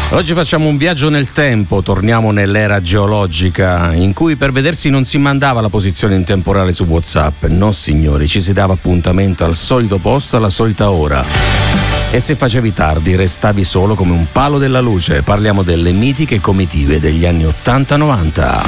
Oggi facciamo un viaggio nel tempo, torniamo nell'era geologica, in cui per vedersi non si mandava la posizione in temporale su WhatsApp. No signori, ci si dava appuntamento al solito posto alla solita ora. E se facevi tardi restavi solo come un palo della luce. Parliamo delle mitiche comitive degli anni 80-90.